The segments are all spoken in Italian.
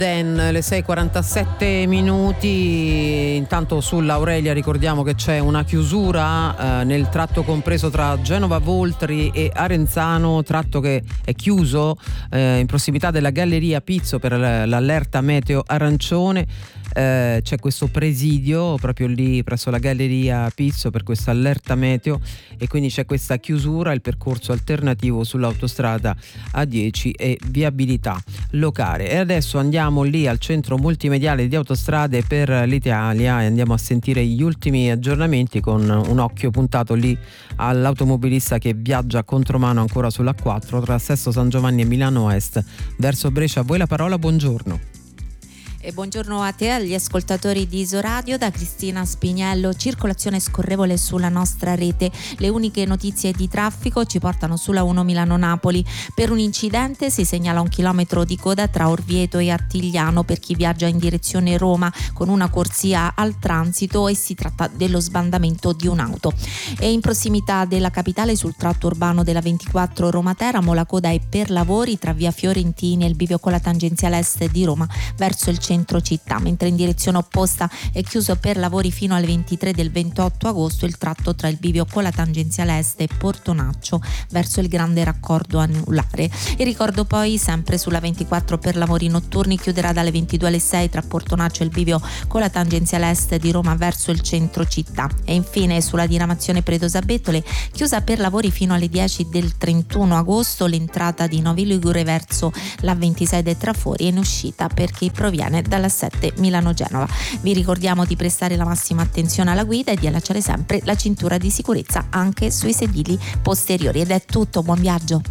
Le 6:47 minuti. Intanto sull'Aurelia ricordiamo che c'è una chiusura nel tratto compreso tra Genova Voltri e Arenzano, tratto che è chiuso in prossimità della Galleria Pizzo per l'allerta meteo arancione. C'è questo presidio proprio lì presso la Galleria Pizzo per questa allerta meteo e quindi c'è questa chiusura. Il percorso alternativo sull'autostrada A10 e viabilità locale. E adesso andiamo lì al centro multimediale di Autostrade per l'Italia e andiamo a sentire gli ultimi aggiornamenti con un occhio puntato lì all'automobilista che viaggia a contromano ancora sulla 4 tra Sesto San Giovanni e Milano Est verso Brescia. A voi la parola, buongiorno. E buongiorno a te, agli ascoltatori di Isoradio, da Cristina Spiniello. Circolazione scorrevole sulla nostra rete. Le uniche notizie di traffico ci portano sulla 1 Milano-Napoli. Per un incidente si segnala 1 chilometro di coda tra Orvieto e Artigliano per chi viaggia in direzione Roma con una corsia al transito e si tratta dello sbandamento di un'auto. E in prossimità della capitale sul tratto urbano della 24 Roma-Teramo la coda è per lavori tra via Fiorentini e il bivio con la tangenziale est di Roma verso il centro città, mentre in direzione opposta è chiuso per lavori fino alle 23 del 28 agosto il tratto tra il bivio con la tangenziale est e Portonaccio verso il grande raccordo anulare. E ricordo poi sempre sulla 24 per lavori notturni chiuderà dalle 22 alle 6 tra Portonaccio e il bivio con la tangenziale est di Roma verso il centro città. E infine sulla diramazione Predo-Sabettole chiusa per lavori fino alle 10 del 31 agosto l'entrata di Novi Ligure verso la 26 dei Trafori e in uscita per chi proviene dalla 7 Milano-Genova. Vi ricordiamo di prestare la massima attenzione alla guida e di allacciare sempre la cintura di sicurezza anche sui sedili posteriori. Ed è tutto, buon viaggio.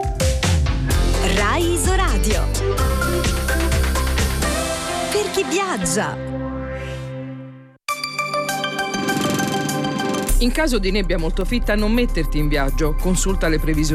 Rai Isoradio. Per chi viaggia. In caso di nebbia molto fitta non metterti in viaggio, consulta le previsioni